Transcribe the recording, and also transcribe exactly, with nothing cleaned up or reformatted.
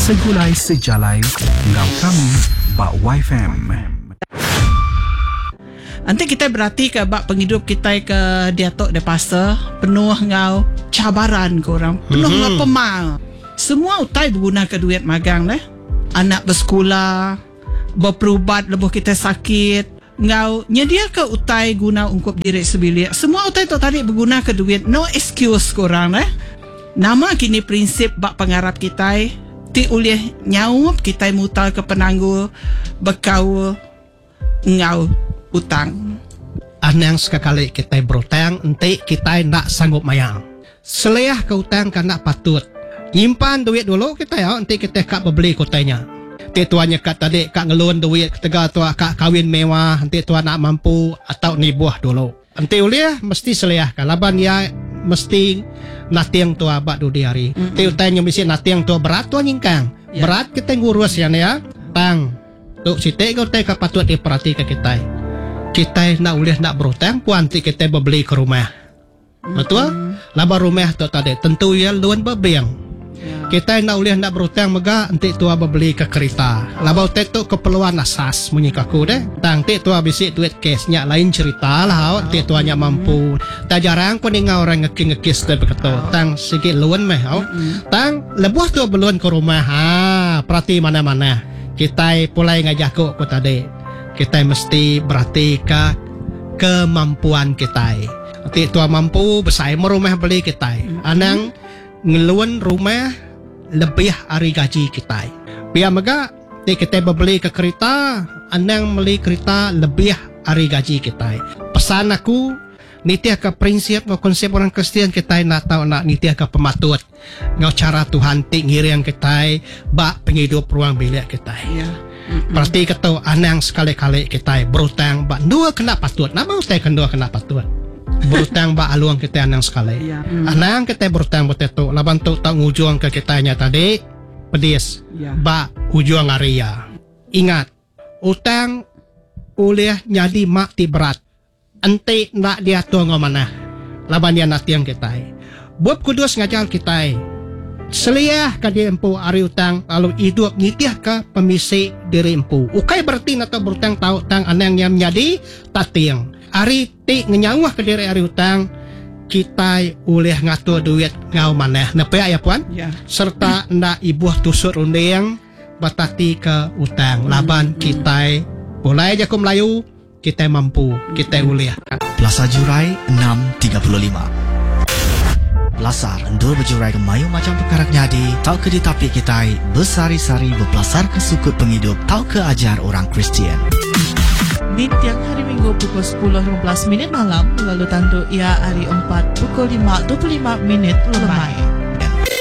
Segulai sejalai ngau kami Bak Y F M. Nanti kita berarti ke bak penghidup kita ke Datuk de Pasar penuh ngau cabaran korang, penuh ngau Mhm. pemal. Semua utai berguna ke duit magang leh. Anak bersekolah, berperubat lebuh kita sakit, ngau nyedia ke utai guna ungkup diri sebilik. Semua utai tu tadi berguna ke duit, no excuse korang leh. Nama kini prinsip bak pengarap kita ti ulih nyaup kita mutal ke penangguh bekau ngau utang. Anang sekali kita berutang, nanti kita nak sanggup mayang. Seleah ke utang kan nak patut. Nyimpan duit dulu kita ya, nanti kita kak beli kotanya. Nanti tuannya kak tadi kak ngelun duit, ketiga tua kak kawin mewah, nanti tuan nak mampu atau nibuah dulu. Nanti uliah mesti seleah kalaban ya mesti natiang tua bak dudi hari. Nanti mm-hmm. utangnya mesti natiang tua berat tuan nyingkang. Yeah. Berat kita ngurus ya ya. Tang. Tuk si tega utang kak patut diperhatikan kita. Kita nak ulih nak berutang puan nanti kita beli ke rumah. Betul? Mm-hmm. Laba rumah tu tadi tentu ya luan bebiang. Yeah. Kita nak ulih nak berutang mega nanti tua beli ke kereta. Laba tu keperluan asas munyi kaku deh. Tang nanti tua bisik duit cashnya lain cerita lah. Nanti tuanya mampu. Tak jarang pun ingat orang ngekis-ngekis tu begitu. Tang sikit luan meh. Mm-hmm. Tang lebuh tu beluan ke rumah. Ha, perhati mana-mana. Kita pulai ngajak ku tadi. Kita mesti berarti ke kemampuan kita. Nanti tua mampu besar rumah beli kita. Anang ngeluan rumah lebih hari gaji kita. Biar mega nanti kita beli ke kereta, anang beli kereta lebih hari gaji kita. Pesan aku nitia ke prinsip atau konsep orang Kristian kita nak tahu nak nitia ke pematut. Ngau cara Tuhan ti ngiring kita bak penghidup ruang bilik kita. Ya. Mm-hmm. Berarti kata anang sekali-kali kita berutang bak dua kena patut. Nama usai kedua kena patut. Berutang bak aluang kita anang sekali. Ya. Mm. Anang kita berutang buat itu. Laban tu tak ngujung ke kitanya tadi pedis. Ya. Bak ujung area. Ingat, utang oleh nyadi mak ti berat. Ente nak dia tuang mana. Laban dia nak tiang kita. Buat kudus ngajar kita. Seliah ka dia empu ari utang lalu hidup nitiah ka pemisi diri empu. Ukai berarti atau berutang tahu tang anang yang menjadi tatiang. Ari ti ngenyawah ke diri ari utang kita oleh ngatur duit ngau mana. Napa ya puan? Ya. Serta ndak ibuah tusuk rundeng batati ke utang. Laban kita mulai aja ku Melayu kita mampu kita oleh. Plaza Jurai enam tiga puluh lima. Belasar endur berjurai ke mayu macam perkara nyadi. Tau ke ditapi kita bersari-sari berpelasar ke sukut penghidup. Tau ke ajar orang Kristian. Di tiang hari Minggu pukul sepuluh lima belas minit malam. Lalu tandu ia hari empat pukul lima dua puluh lima minit lemai.